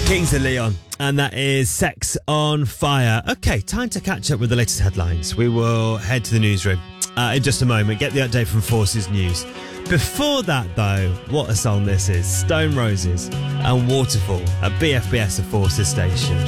Kings of Leon, and that is Sex on Fire. Okay, time to catch up with the latest headlines. We will head to the newsroom in just a moment, get the update from Forces News. Before that, though, what a song this is. Stone Roses and Waterfall at BFBS of Forces Station.